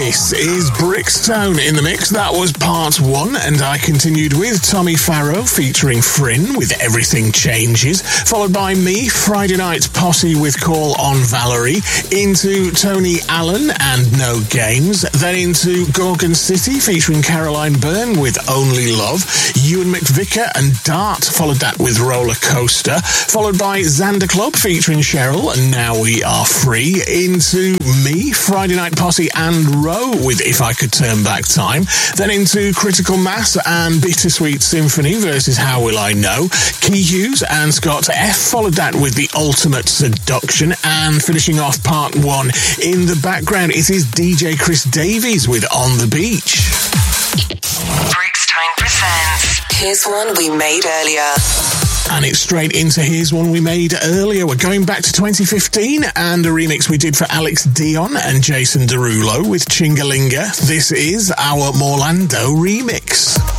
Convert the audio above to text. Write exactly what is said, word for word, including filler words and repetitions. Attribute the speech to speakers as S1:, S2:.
S1: This is Brixtone in the mix. That was part one, and I continued with Tommy Farrow featuring Fryn with Everything Changes, followed by me, Friday Night Posse with Call on Valerie, into Tony Allen and No Games, then into Gorgon City featuring Caroline Byrne with Only Love, Ewan McVicker and Dart followed that with Roller Coaster, followed by Xander Club featuring Cheryl and Now We Are Free, into me, Friday Night Posse and Row with If I Could Turn Back Time, then into Critical Mass and Bittersweet Symphony versus How Will I Know, Key Hughes and Scott F followed that with The Ultimate Seduction, and finishing off part one in the background it is D J Chris Davies with On the Beach.
S2: Brixtone presents Here's One We Made Earlier.
S1: And it's straight into Here's One We Made Earlier. We're going back to twenty fifteen and a remix we did for Alex Dion and Jason Derulo with Chingalinga. This is our Morlando remix.